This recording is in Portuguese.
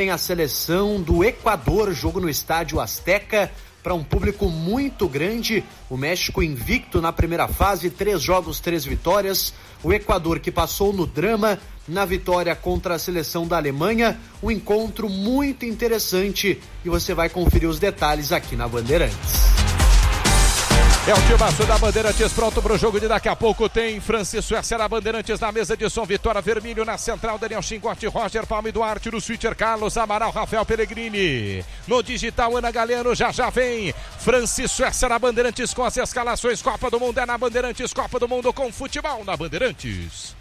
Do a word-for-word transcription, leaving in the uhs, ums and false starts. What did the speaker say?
recebem a seleção do Equador, jogo no Estádio Azteca, para um público muito grande. O México invicto na primeira fase, três jogos, três vitórias. O Equador que passou no drama na vitória contra a seleção da Alemanha. Um encontro muito interessante e você vai conferir os detalhes aqui na Bandeirantes. É o timaço da Bandeirantes pronto para o jogo de daqui a pouco. Tem Francisco Suécia na Bandeirantes na mesa de som. Vitória Vermelho na central. Daniel Chingote, Roger Palme Duarte no switcher. Carlos Amaral, Rafael Pellegrini. No digital, Ana Galeno. Já já vem Francisco Suécia na Bandeirantes com as escalações. Copa do Mundo é na Bandeirantes. Copa do Mundo com futebol na Bandeirantes.